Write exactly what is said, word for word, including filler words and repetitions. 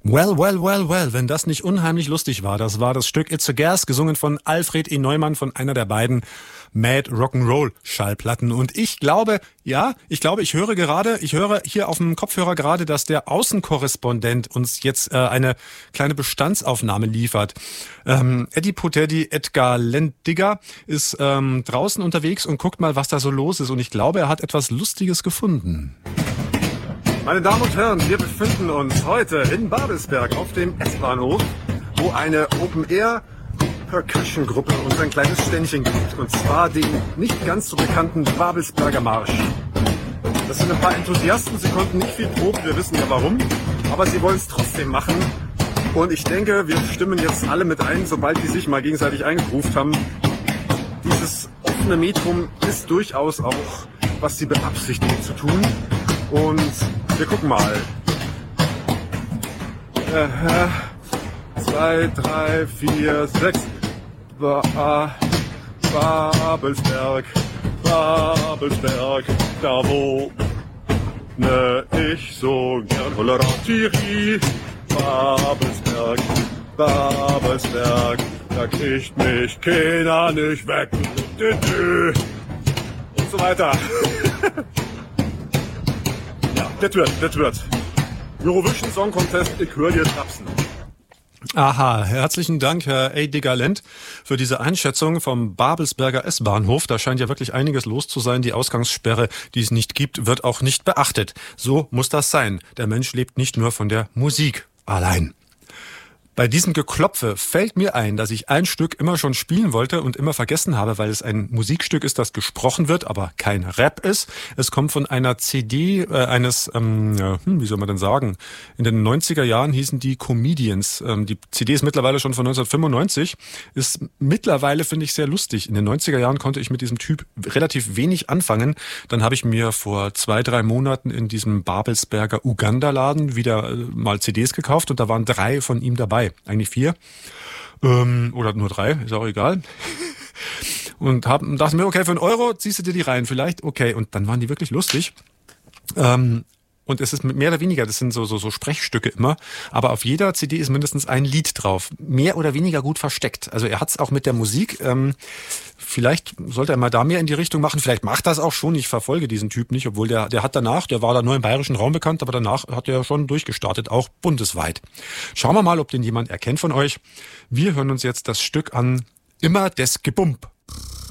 Well, well, well, well, wenn das nicht unheimlich lustig war. Das war das Stück It's a Gas, gesungen von Alfred E. Neumann, von einer der beiden Mad Rock'n'Roll Schallplatten. Und ich glaube, ja, ich glaube, ich höre gerade, ich höre hier auf dem Kopfhörer gerade, dass der Außenkorrespondent uns jetzt äh, eine kleine Bestandsaufnahme liefert. Ähm, Eddie Poteddi, Edgar Lendigger, ist ähm, draußen unterwegs und guckt mal, was da so los ist. Und ich glaube, er hat etwas Lustiges gefunden. Meine Damen und Herren, wir befinden uns heute in Babelsberg auf dem S-Bahnhof, wo eine Open-Air-Percussion-Gruppe uns ein kleines Ständchen gibt. Und zwar den nicht ganz so bekannten Babelsberger Marsch. Das sind ein paar Enthusiasten, sie konnten nicht viel proben, wir wissen ja warum, aber sie wollen es trotzdem machen. Und ich denke, wir stimmen jetzt alle mit ein, sobald die sich mal gegenseitig eingeruft haben. Dieses offene Metrum ist durchaus auch, was sie beabsichtigen zu tun. Und wir gucken mal. Äh, zwei, drei, vier, sechs. Ba Babelsberg, Babelsberg, da wo ne ich so gern Holleratiri. Babelsberg, Babelsberg, da kriegt mich keiner nicht weg. Und so weiter. Das wird, das wird. Eurovision Song Contest, ich höre dir trapsen. Aha, herzlichen Dank, Herr Edgar Lent, für diese Einschätzung vom Babelsberger S-Bahnhof. Da scheint ja wirklich einiges los zu sein. Die Ausgangssperre, die es nicht gibt, wird auch nicht beachtet. So muss das sein. Der Mensch lebt nicht nur von der Musik allein. Bei diesem Geklopfe fällt mir ein, dass ich ein Stück immer schon spielen wollte und immer vergessen habe, weil es ein Musikstück ist, das gesprochen wird, aber kein Rap ist. Es kommt von einer C D äh, eines, ähm, ja, wie soll man denn sagen, in den neunziger Jahren hießen die Comedians. Ähm, die C D ist mittlerweile schon von neunzehnhundertfünfundneunzig, ist mittlerweile, finde ich, sehr lustig. In den neunziger Jahren konnte ich mit diesem Typ relativ wenig anfangen. Dann habe ich mir vor zwei, drei Monaten in diesem Babelsberger Uganda-Laden wieder äh, mal C Ds gekauft und da waren drei von ihm dabei. Eigentlich vier. Ähm, oder nur drei, ist auch egal. Und hab, dachte mir, okay, für einen Euro ziehst du dir die rein, vielleicht, okay. Und dann waren die wirklich lustig. Ähm, und es ist mehr oder weniger, das sind so, so, so Sprechstücke immer, aber auf jeder C D ist mindestens ein Lied drauf. Mehr oder weniger gut versteckt. Also er hat es auch mit der Musik, ähm, vielleicht sollte er mal da mehr in die Richtung machen, vielleicht macht das auch schon, ich verfolge diesen Typ nicht, obwohl der, der hat danach, der war da nur im bayerischen Raum bekannt, aber danach hat er schon durchgestartet, auch bundesweit. Schauen wir mal, ob den jemand erkennt von euch. Wir hören uns jetzt das Stück an, Immer des Gebump.